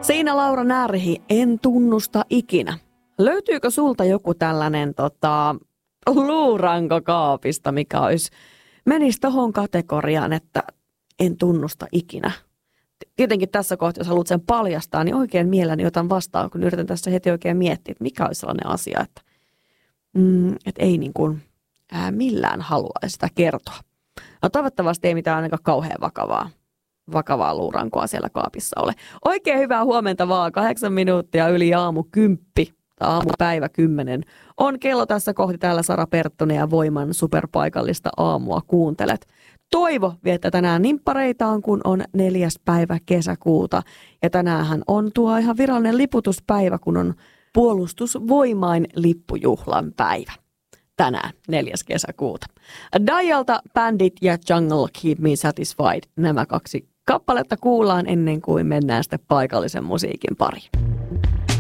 Siinä Laura Närhi, en tunnusta ikinä. Löytyykö sulta joku tällainen luuranko kaapista, mikä menisi tohon kategoriaan, että en tunnusta ikinä? Tietenkin tässä kohtaa, jos haluat sen paljastaa, niin oikein mielelläni otan vastaan, kun yritän tässä heti oikein miettiä, että mikä olisi sellainen asia, että ei niin kuin millään halua sitä kertoa. No toivottavasti ei mitään ainakaan kauhean vakavaa luurankoa siellä kaapissa ole. Oikein hyvää huomenta vaan, 8 minuuttia yli aamu 10, tai aamupäivä 10. On kello tässä kohti täällä Sara Perttunen ja Voiman superpaikallista aamua kuuntelet. Toivo viettää tänään nimppareitaan, kun on 4. päivä kesäkuuta. Ja tänäänhän on tuo ihan virallinen liputuspäivä, kun on Puolustusvoimain lippujuhlan päivä. Tänään 4. kesäkuuta. Dialta Bandit ja Jungle Keep Me Satisfied. Nämä 2 kappaletta kuullaan ennen kuin mennään sitten paikallisen musiikin pariin.